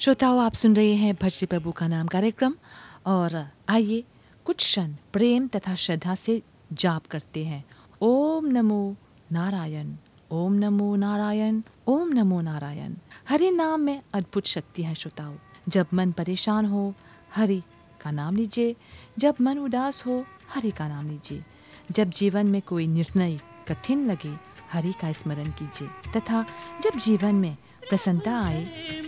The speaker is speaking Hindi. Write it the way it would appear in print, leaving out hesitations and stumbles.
श्रोताओं, आप सुन रहे हैं भजते प्रभु का नाम कार्यक्रम और आइए कुछ क्षण प्रेम तथा श्रद्धा से जाप करते हैं। ओम नमो नारायण, ओम नमो नारायण, ओम नमो नारायण। हरि नाम में अद्भुत शक्ति है श्रोताओं। जब मन परेशान हो, हरि का नाम लीजिए। जब मन उदास हो, हरि का नाम लीजिए। जब जीवन में कोई निर्णय कठिन लगे, हरि का स्मरण कीजिए। तथा जब जीवन में प्रसन्नता आए,